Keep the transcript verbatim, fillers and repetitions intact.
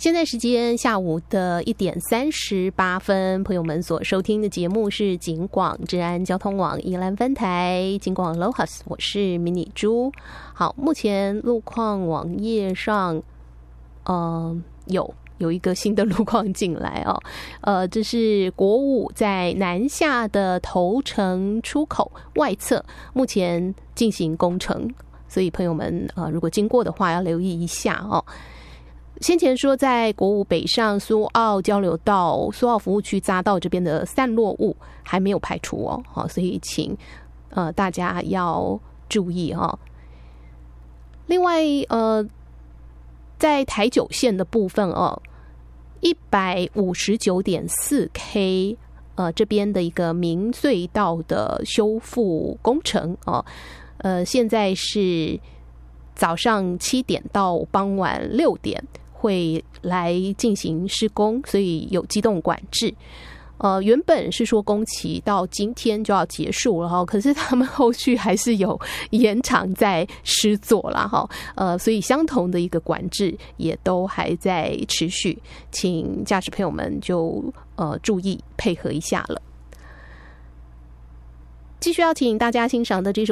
现在时间下午的一点三十八分，朋友们所收听的节目是警广治安交通网宜兰分台警广 Lohas， 我是迷你猪。好，目前路况网页上，呃，有有一个新的路况进来哦，呃，这是国五在南下的头城出口外侧，目前进行工程，所以朋友们呃，如果经过的话要留意一下哦。先前说在国五北上苏澳交流道、苏澳服务区匝道这边的散落物还没有排除哦，好，所以请呃大家要注意哈、哦。另外呃，在台九线的部分哦，一百五十九点四 K 呃这边的一个明隧道的修复工程哦，呃现在是早上七点到傍晚六点。会来进行施工，所以有机动管制。呃，原本是说工期到今天就要结束了哈，可是他们后续还是有延长在施作啦哈。呃，所以相同的一个管制也都还在持续，请驾驶朋友们就呃注意配合一下了。继续要请大家欣赏的这首